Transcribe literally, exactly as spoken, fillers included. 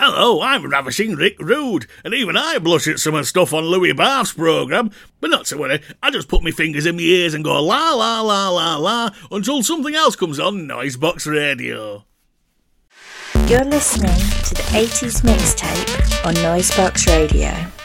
Hello, I'm Ravishing Rick Rude, and even I blush at some of the stuff on Louis Bath's programme. But not to worry, I just put my fingers in my ears and go la la la la la until something else comes on Noisebox Radio. You're listening to the eighties Mixtape on Noisebox Radio.